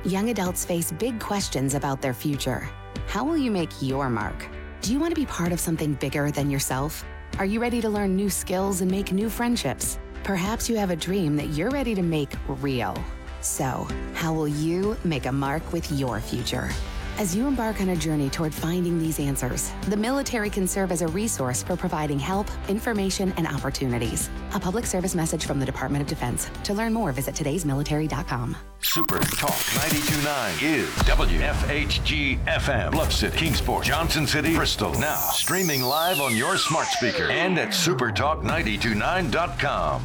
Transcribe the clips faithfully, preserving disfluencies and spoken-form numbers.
Young adults face big questions about their future. How will you make your mark? Do you want to be part of something bigger than yourself? Are you ready to learn new skills and make new friendships? Perhaps you have a dream that you're ready to make real. So, how will you make a mark with your future? As you embark on a journey toward finding these answers, the military can serve as a resource for providing help, information, and opportunities. A public service message from the Department of Defense. To learn more, visit todays military dot com. Super Talk ninety-two point nine is W F H G F M, Bluff City, Kingsport, Johnson City, Bristol. Now, streaming live on your smart speaker and at super talk nine two nine dot com.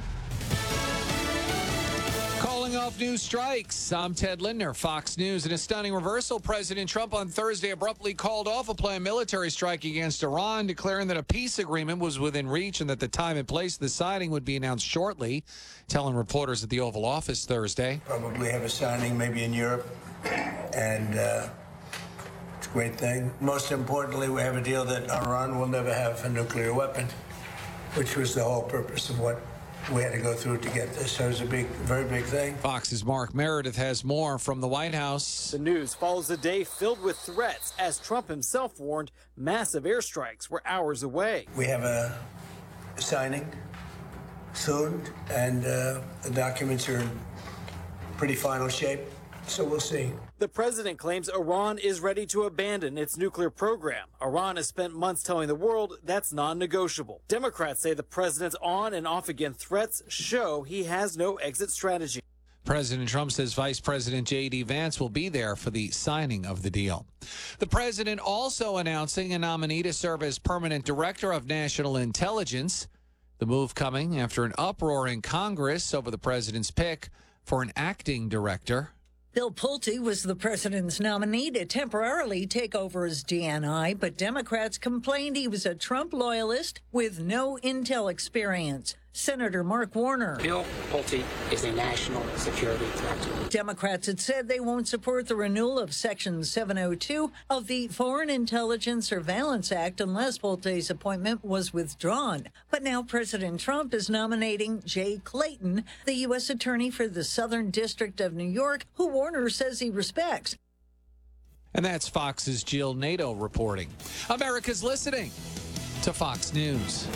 Calling off new strikes. I'm Ted Lindner, Fox News. In a stunning reversal, President Trump on Thursday abruptly called off a planned military strike against Iran, declaring that a peace agreement was within reach and that the time and place of the signing would be announced shortly, telling reporters at the Oval Office Thursday. Probably have a signing maybe in Europe, and uh, it's a great thing. Most importantly, we have a deal that Iran will never have a nuclear weapon, which was the whole purpose of what we had to go through to get this. So it's a big, very big thing. Fox's Mark Meredith has more from the White House. The news follows a day filled with threats as Trump himself warned massive airstrikes were hours away. We have a signing soon, and uh, the documents are in pretty final shape, so we'll see. The president claims Iran is ready to abandon its nuclear program. Iran has spent months telling the world that's non-negotiable. Democrats say the president's on and off again threats show he has no exit strategy. President Trump says Vice President J D. Vance will be there for the signing of the deal. The president also announcing a nominee to serve as permanent director of national intelligence. The move coming after an uproar in Congress over the president's pick for an acting director. Bill Pulte was the president's nominee to temporarily take over as D N I, but Democrats complained he was a Trump loyalist with no intel experience. Senator Mark Warner. Bill Pulte is a national security threat. Democrats had said they won't support the renewal of Section seven oh two of the Foreign Intelligence Surveillance Act unless Pulte's appointment was withdrawn. But now President Trump is nominating Jay Clayton, the U S attorney for the Southern District of New York, who Warner says he respects. And that's Fox's Jill Nato reporting. America's listening to Fox News.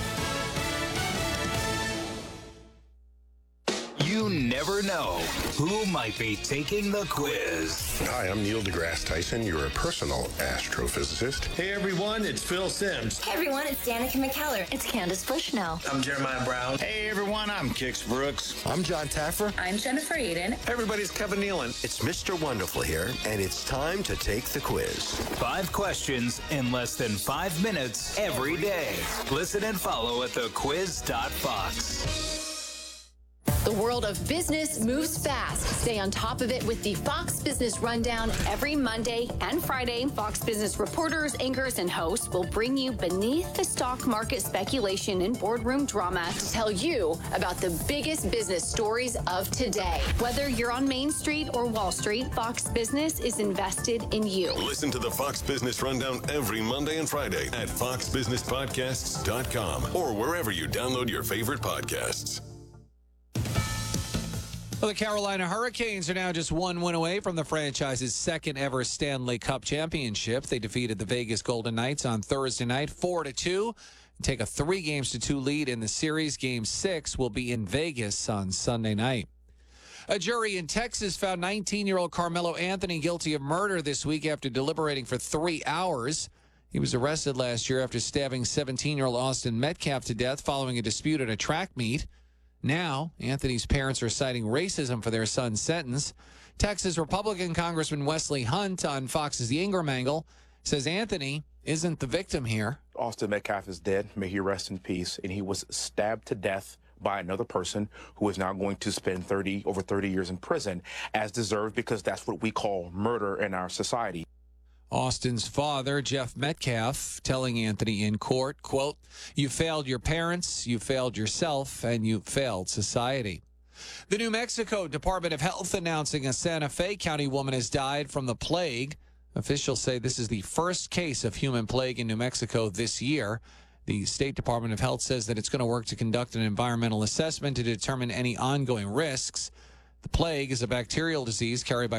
You never know who might be taking the quiz. Hi, I'm Neil deGrasse Tyson, your personal astrophysicist. Hey everyone, it's Phil Simms. Hey everyone, it's Danica McKellar. It's Candace Bushnell. I'm Jeremiah Brown. Hey everyone, I'm Kix Brooks. I'm John Taffer. I'm Jennifer Aiden. Hey everybody, it's Kevin Nealon. It's Mister Wonderful here, and it's time to take the quiz. Five questions in less than five minutes every day. Listen and follow at the quiz dot fox. The world of business moves fast. Stay on top of it with the Fox Business Rundown every Monday and Friday. Fox Business reporters, anchors, and hosts will bring you beneath the stock market speculation and boardroom drama to tell you about the biggest business stories of today. Whether you're on Main Street or Wall Street, Fox Business is invested in you. Listen to the Fox Business Rundown every Monday and Friday at fox business podcasts dot com or wherever you download your favorite podcasts. Well, the Carolina Hurricanes are now just one win away from the franchise's second ever Stanley Cup championship. They defeated the Vegas Golden Knights on Thursday night four to two and take a three games to two lead in the series. Game six will be in Vegas on Sunday night. A jury in Texas found nineteen-year-old Carmelo Anthony guilty of murder this week after deliberating for three hours. He was arrested last year after stabbing seventeen-year-old Austin Metcalf to death following a dispute at a track meet. Now, Anthony's parents are citing racism for their son's sentence. Texas Republican Congressman Wesley Hunt on Fox's The Ingram Angle says Anthony isn't the victim here. Austin Metcalf is dead. May he rest in peace. And he was stabbed to death by another person who is now going to spend thirty over thirty years in prison, as deserved, because that's what we call murder in our society. Austin's father, Jeff Metcalf, telling Anthony in court, quote, "You failed your parents, you failed yourself, and you failed society." The New Mexico Department of Health announcing a Santa Fe County woman has died from the plague. Officials say this is the first case of human plague in New Mexico this year. The State Department of Health says that it's going to work to conduct an environmental assessment to determine any ongoing risks. The plague is a bacterial disease carried by